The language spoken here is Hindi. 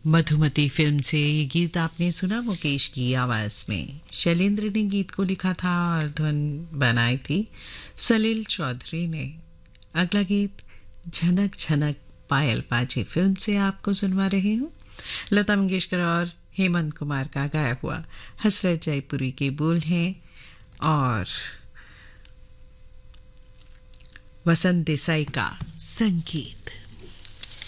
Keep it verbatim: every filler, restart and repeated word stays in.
मधुमती फिल्म से ये गीत आपने सुना मुकेश की आवाज़ में। शैलेंद्र ने गीत को लिखा था और धुन बनाई थी सलील चौधरी ने। अगला गीत झनक झनक पायल पाजी फिल्म से आपको सुनवा रही हूँ। लता मंगेशकर और हेमंत कुमार का गाया हुआ, हसरत जयपुरी के बोल हैं और वसंत देसाई का संगीत।